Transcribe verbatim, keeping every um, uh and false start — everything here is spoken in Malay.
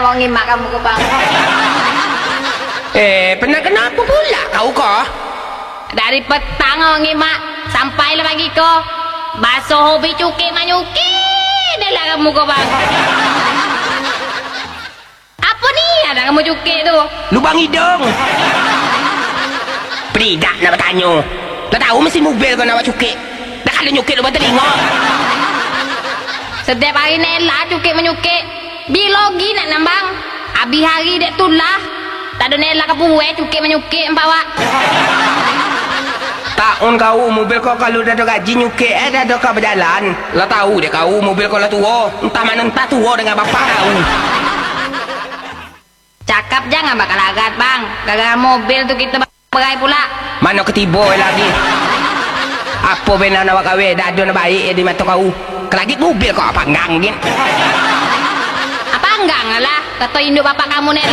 mau ngimak kamu ke bang. Eh, pernah kenapa pula kau kok? Dari petang mau ngimak sampai lah pagi ko. Basuh hobi cuki manyuki dah kamu ke bang. Apa ni ada kamu cuki tu? Lubang hidung. Peridak nak bertanya. Dah tahu mesin mobil kau nak buat cukik. Dah kalau nyukik lubang telinga. Setiap hari Nela cukik menyukik. Biologi nak nambang. Habis hari dek tulah. Tak ada Nela ke buwe cukik menyukik empat wak. Tahun kau mobil kau kalau dah ada gaji nyukik eh dah ada kau berjalan. Lah tahu dia kau mobil kau lah tua. Entah mana entah tua dengan bapak kau. Cakap jangan bakal agat bang. Gara-gara mobil tu kita berai pula. Mana ketiba lagi. Apa benar nak buat kahwin dah ada nak baik di mata kau. Kelagi mobil kau apa enggang gin. Apa enggang lah. Kata induk bapak kamu Nela.